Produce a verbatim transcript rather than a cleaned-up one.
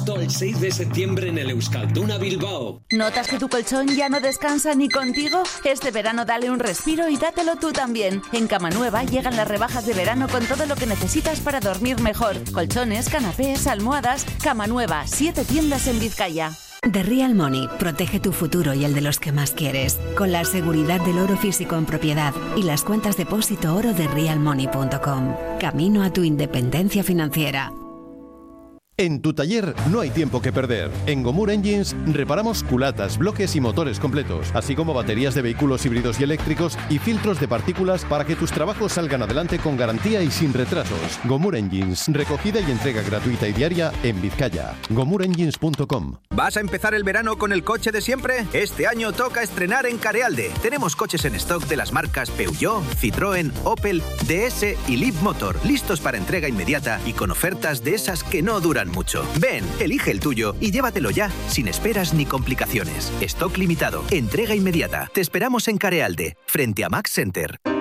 agosto al seis de septiembre en el Euskalduna Bilbao. ¿Notas que tu colchón ya no descansa ni contigo? Este verano dale un respiro y dátelo tú también. En Cama Nueva llegan las rebajas de verano con todo lo que necesitas para dormir mejor. Colchones, canapés, almohadas. Cama Nueva, siete tiendas en Vizcaya. The Real Money protege tu futuro y el de los que más quieres, con la seguridad del oro físico en propiedad y las cuentas depósito oro de real money punto com. Camino a tu independencia financiera. En tu taller no hay tiempo que perder. En Gomur Engines reparamos culatas, bloques y motores completos, así como baterías de vehículos híbridos y eléctricos y filtros de partículas para que tus trabajos salgan adelante con garantía y sin retrasos. Gomur Engines, recogida y entrega gratuita y diaria en Vizcaya. gomur engines punto com. ¿Vas a empezar el verano con el coche de siempre? Este año toca estrenar en Carealde. Tenemos coches en stock de las marcas Peugeot, Citroën, Opel, D S y Leapmotor, listos para entrega inmediata y con ofertas de esas que no duran mucho. Ven, elige el tuyo y llévatelo ya, sin esperas ni complicaciones. Stock limitado, entrega inmediata. Te esperamos en Carealde, frente a Max Center.